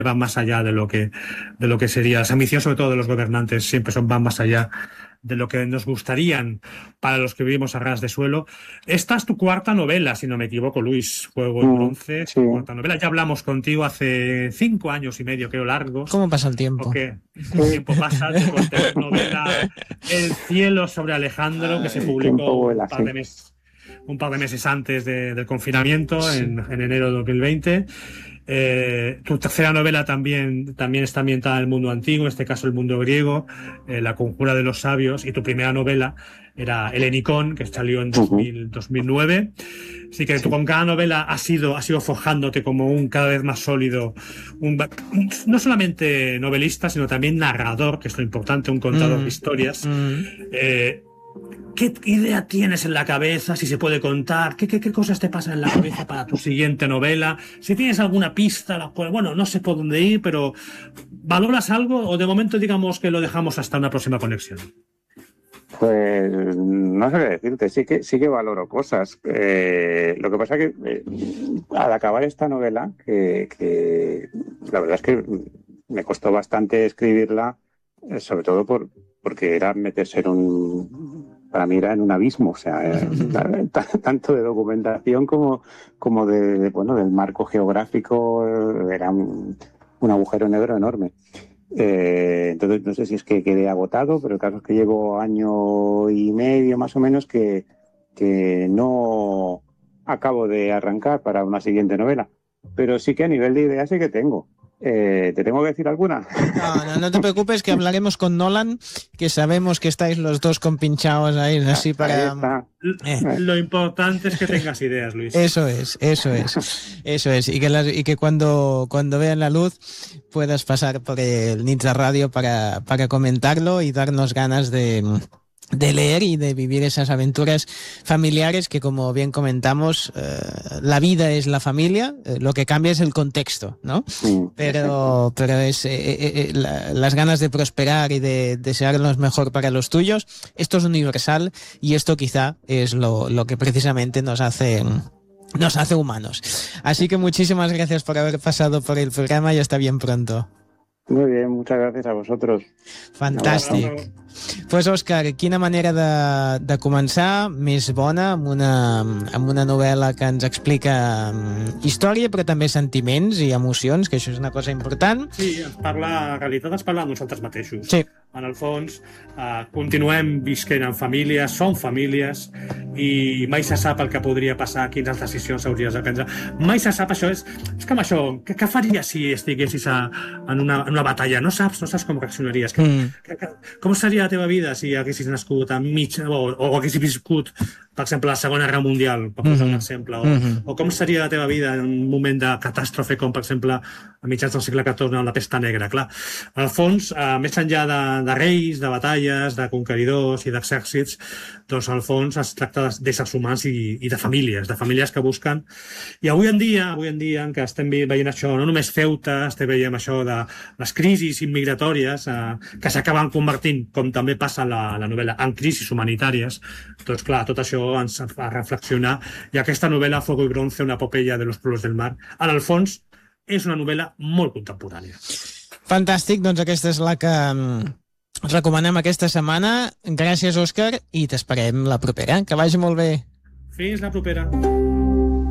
van más allá de lo que sería. Las ambiciones, sobre todo de los gobernantes, siempre van más allá de lo que nos gustarían para los que vivimos a ras de suelo. Esta es tu cuarta novela, si no me equivoco, Luis. Fuego y Bronce, Sí. tu cuarta novela. Ya hablamos contigo hace 5 años y medio, creo, largos. ¿Cómo pasa el tiempo? Porque el tiempo pasa. Tu anterior novela, El cielo sobre Alejandro, que se publicó vuela, un par de meses antes del confinamiento, en enero de 2020. Tu tercera novela también está ambientada en el mundo antiguo, en este caso el mundo griego, La conjura de los sabios, y tu primera novela era El Henicón, que salió en 2009. Así que tú con cada novela has ido forjándote como un cada vez más sólido, no solamente novelista, sino también narrador, que es lo importante, un contador de historias. ¿Qué idea tienes en la cabeza? Si se puede contar, ¿qué cosas te pasan en la cabeza para tu siguiente novela? Si tienes alguna pista, bueno, no sé por dónde ir, pero ¿valoras algo o de momento digamos que lo dejamos hasta una próxima conexión? Pues no sé qué decirte, sí que valoro cosas. Lo que pasa que al acabar esta novela, que la verdad es que me costó bastante escribirla, sobre todo porque era meterse para mí era en un abismo, o sea, tanto de documentación como del marco geográfico, era un agujero negro enorme. Entonces no sé si es que quedé agotado, pero el caso es que llevo 1.5 años más o menos que no acabo de arrancar para una siguiente novela, pero sí que a nivel de ideas sí que tengo. ¿Te tengo que decir alguna? No te preocupes, que hablaremos con Nolan, que sabemos que estáis los dos compinchados ahí, así para... Lo importante es que tengas ideas, Luis. Eso es. Y que cuando vean la luz puedas pasar por el Nits de Radio para comentarlo y darnos ganas de leer y de vivir esas aventuras familiares que, como bien comentamos, la vida es la familia, lo que cambia es el contexto, ¿no? Pero es las ganas de prosperar y de desear lo mejor para los tuyos. Esto es universal y esto quizá es lo que precisamente nos hace humanos. Así que muchísimas gracias por haber pasado por el programa y hasta bien pronto. Muy bien, muchas gracias a vosotros. Fantàstic. Pues, Òscar, quina manera de començar més bona amb una novel·la que ens explica història, però també sentiments i emocions, que això és una cosa important. Sí, en realitat ens parla de nosaltres mateixos. Sí. En el fons, continuem visquent en famílies, som famílies, i mai se sap el que podria passar, quines decisions hauries de prendre. Mai se sap, això és com això, què faries si estiguessis en una batalla? No saps com reaccionaries. Com seria la teva vida si haguessis nascut o haguessis viscut, per exemple, la Segona Guerra Mundial, per posar un exemple, o com seria la teva vida en un moment de catàstrofe com, per exemple, a mitjans del segle XIV, la pesta negra. Clar, al fons, més enllà de reis, de batalles, de conqueridors i d'exèrcits, doncs al fons es tracta d'éssers humans i de famílies que busquen. I avui en dia, en què estem veient això, no només Ceuta, estem veient això de les crisis immigratòries que s'acaben convertint, com també passa a la novel·la, en crisis humanitàries. Doncs clar, tot això ens fa reflexionar, i aquesta novel·la, Fuego y Bronce, una epopeya de los pueblos del mar, en el fons és una novel·la molt contemporània. Fantàstic, doncs aquesta és la que recomanem aquesta setmana. Gràcies, Òscar, i t'esperem la propera. Que vagi molt bé. Fins la propera.